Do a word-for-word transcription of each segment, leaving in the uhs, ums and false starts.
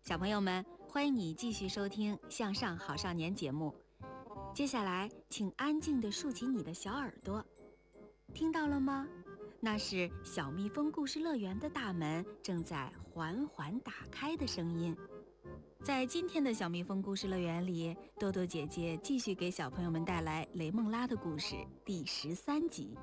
小朋友们，欢迎你继续收听《向上好少年》节目。接下来，请安静地竖起你的小耳朵，听到了吗？那是小蜜蜂故事乐园的大门正在缓缓打开的声音。在今天的小蜜蜂故事乐园里，豆豆姐姐继续给小朋友们带来雷梦拉的故事第十三集。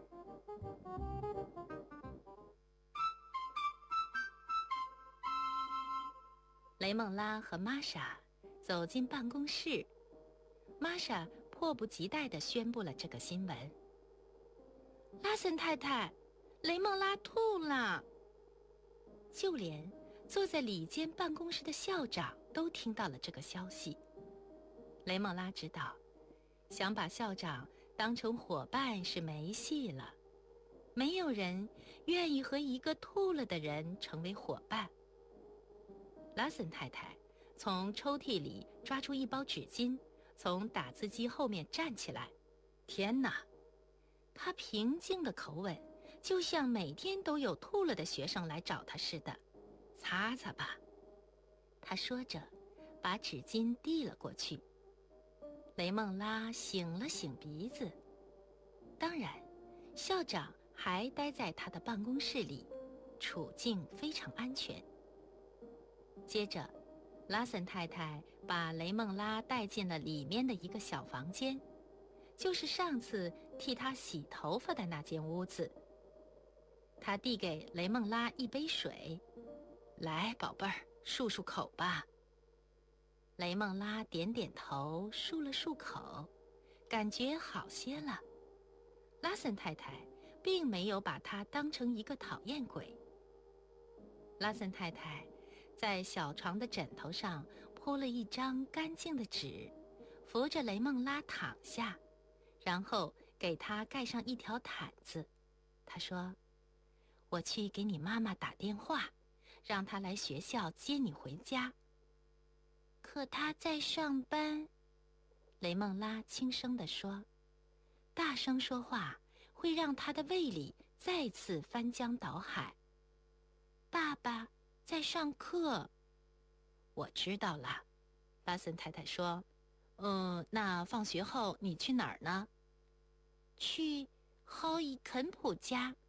雷梦拉和玛莎走进办公室，玛莎迫不及待地宣布了这个新闻。拉森太太，雷梦拉吐了。就连坐在里间办公室的校长都听到了这个消息。雷梦拉知道，想把校长当成伙伴是没戏了，没有人愿意和一个吐了的人成为伙伴。拉森太太从抽屉里抓出一包纸巾，从打字机后面站起来。天哪！她平静的口吻就像每天都有吐了的学生来找她似的。擦擦吧，她说着，把纸巾递了过去。雷梦拉擤了擤鼻子。当然，校长还待在他的办公室里，处境非常安全。接着，拉森太太把雷梦拉带进了里面的一个小房间，就是上次替她洗头发的那间屋子。她递给雷梦拉一杯水，来，宝贝儿，漱漱口吧。雷梦拉点点头，漱了漱口，感觉好些了。拉森太太并没有把她当成一个讨厌鬼。拉森太太在小床的枕头上铺了一张干净的纸，扶着雷梦拉躺下，然后给她盖上一条毯子。她说：我去给你妈妈打电话，让她来学校接你回家。可她在上班，雷梦拉轻声地说。大声说话会让她的胃里再次翻江倒海。爸爸在上课。我知道了，拉森太太说。嗯，那放学后你去哪儿呢？去后伊肯普家，